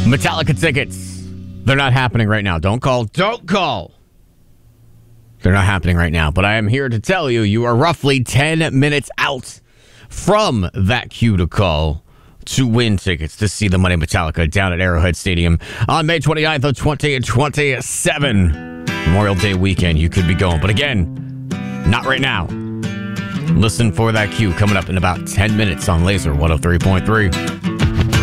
Metallica tickets. They're not happening right now. Don't call. Don't call. They're not happening right now. But I am here to tell you, you are roughly 10 minutes out from that cue to call to win tickets to see the Money Metallica down at Arrowhead Stadium on May 29th of 2027. Memorial Day weekend, you could be going. But again, not right now. Listen for that cue coming up in about 10 minutes on Laser 103.3.